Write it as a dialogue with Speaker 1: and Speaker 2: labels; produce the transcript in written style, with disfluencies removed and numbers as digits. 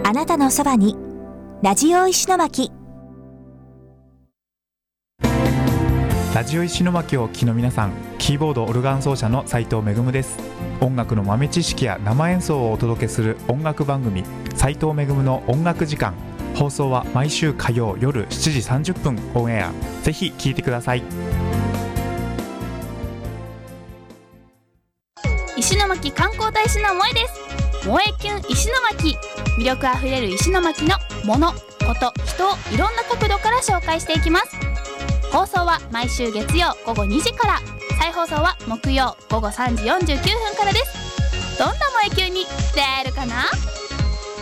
Speaker 1: あなたのそばにラジオ石巻。
Speaker 2: ラジオ石巻をお聞きの皆さん、キーボードオルガン奏者の斉藤恵です。音楽の豆知識や生演奏をお届けする音楽番組、斉藤恵の音楽時間。放送は毎週火曜夜7時30分オンエア。ぜひ聞いてください。
Speaker 3: 石巻観光大使の萌です。萌えキュン石巻。魅力あふれる石巻のもの、こと、人をいろんな角度から紹介していきます。放送は毎週月曜午後2時から、再放送は木曜午後3時49分からです。どんな萌えキュンに出会えるかな。